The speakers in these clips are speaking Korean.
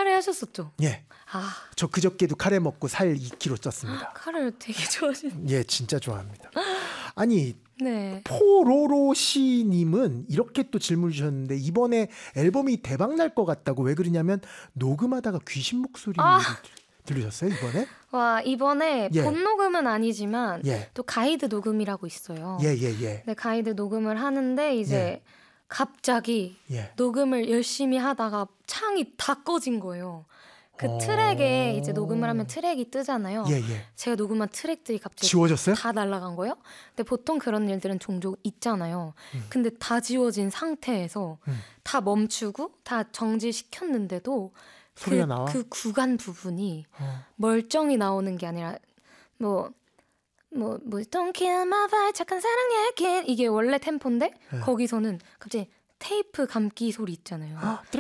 카레 하셨었죠? 예. 저 그저께도 카레 먹고 살 2kg 쪘습니다. 카레를 되게 좋아하시는. 예, 진짜 좋아합니다. 아니, 네. 포로로시님은 이렇게 또 질문 주셨는데 이번에 앨범이 대박 날 것 같다고. 왜 그러냐면 녹음하다가 귀신 목소리 들으셨어요 이번에? 와, 이번에 예. 본 녹음은 아니지만 예. 또 가이드 녹음이라고 있어요. 예. 네, 가이드 녹음을 하는데 이제 갑자기 녹음을 열심히 하다가 창이 다 꺼진 거예요. 그 트랙에 이제 녹음을 하면 트랙이 뜨잖아요. 제가 녹음한 트랙들이 갑자기 지워졌어요? 다 날아간 거예요. 근데 보통 그런 일들은 종종 있잖아요. 근데 다 지워진 상태에서 다 멈추고 다 정지시켰는데도 소리가 나와? 그 구간 부분이 멀쩡히 나오는 게 아니라 Don't kill my vibe 착한 사랑 얘기 이게 원래 템포인데 거기서는 갑자기 테이프 감기 소리 있잖아요.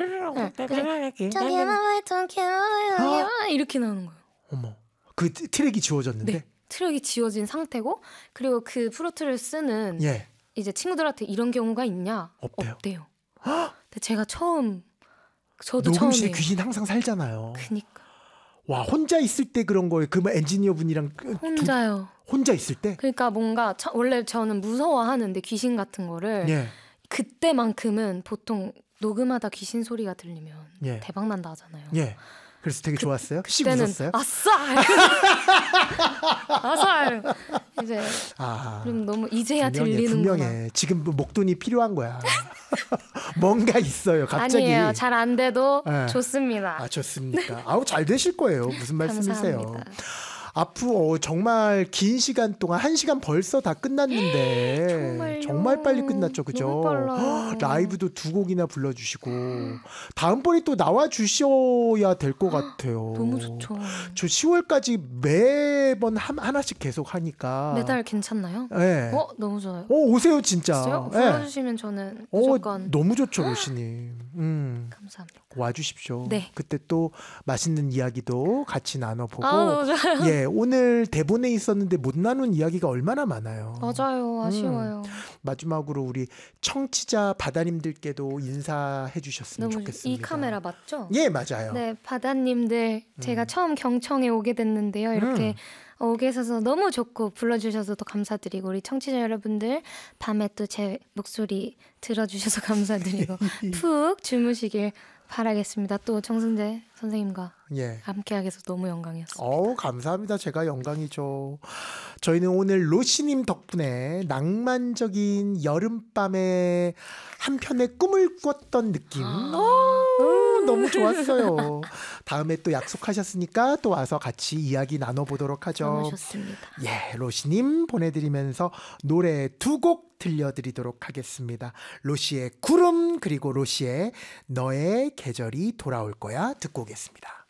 이렇게 나오는 거예요. 어머, 그 트랙이 지워졌는데? 네, 트랙이 지워진 상태고 그리고 그 프로트를 쓰는 이제 친구들한테 이런 경우가 있냐? 없대요. 근데 제가 저도 녹음실에 처음이에요. 귀신 항상 살잖아요. 그니까. 와, 혼자 있을 때 그런 거예요? 그 엔지니어 분이랑 혼자요. 혼자 있을 때? 그러니까 뭔가 원래 저는 무서워하는데 귀신 같은 거를 그때만큼은 보통 녹음하다 귀신 소리가 들리면 대박 난다 하잖아요. 그래서 되게 좋았어요? 그때는 웃었어요? 아싸! 이제 좀 너무 이제야 들리는구나. 분명해. 지금 목돈이 필요한 거야. 뭔가 있어요. 갑자기. 아니에요. 잘 안 돼도 좋습니다. 좋습니까? 아우, 잘 되실 거예요. 무슨 말씀이세요? 감사합니다. 앞으로 정말 긴 시간 동안 1시간 벌써 다 끝났는데 정말 빨리 끝났죠, 그죠? 너무 빨라요. 라이브도 2곡이나 불러주시고 다음번에 또 나와주셔야 될 것 같아요. 너무 좋죠. 저 10월까지 매번 하나씩 계속 하니까 매달 괜찮나요? 네. 너무 좋아요. 오세요 진짜. 진짜요? 불러주시면 저는 무조건. 너무 좋죠, 로시님. 감사합니다. 와주십시오. 네. 그때 또 맛있는 이야기도 같이 나눠보고. 너무 좋아요. 오늘 대본에 있었는데 못 나눈 이야기가 얼마나 많아요. 맞아요. 아쉬워요. 마지막으로 우리 청취자 바다님들께도 인사해 주셨으면 좋겠습니다. 이 카메라 맞죠? 예, 맞아요. 네, 바다님들 제가 처음 경청에 오게 됐는데요. 이렇게 오게 해서 너무 좋고 불러주셔서 더 감사드리고 우리 청취자 여러분들 밤에 또 제 목소리 들어주셔서 감사드리고 푹 주무시길 바라겠습니다. 또 정승재 선생님과 함께하게 돼서 너무 영광이었습니다. 감사합니다. 제가 영광이죠. 저희는 오늘 로시님 덕분에 낭만적인 여름밤에 한편의 꿈을 꿨던 느낌 너무 좋았어요. 다음에 또 약속하셨으니까 또 와서 같이 이야기 나눠보도록 하죠. 너무 좋습니다. 로시님 보내드리면서 노래 2곡 들려드리도록 하겠습니다. 로시의 구름 그리고 로시의 너의 계절이 돌아올 거야 듣고 오겠습니다.